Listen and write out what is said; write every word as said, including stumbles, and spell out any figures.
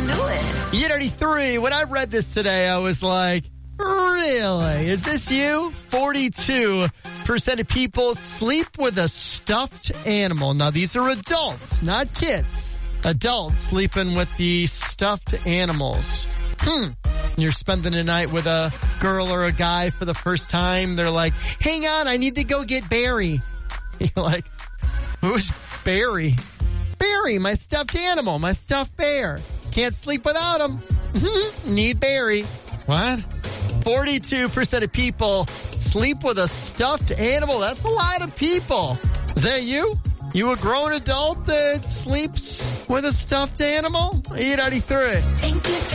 knew it. E thirty-three, when I read this today, I was like, really? Is this you? forty-two percent of people sleep with a stuffed animal. Now, these are adults, not kids. Adults sleeping with the stuffed animals. Hmm. You're spending the night with a girl or a guy for the first time. They're like, hang on, I need to go get Barry. You're like, who's Barry? Barry, my stuffed animal, my stuffed bear. Can't sleep without him. Need Barry. What? forty-two percent of people sleep with a stuffed animal. That's a lot of people. Is that you? You a grown adult that sleeps with a stuffed animal? E ninety-three. Thank you for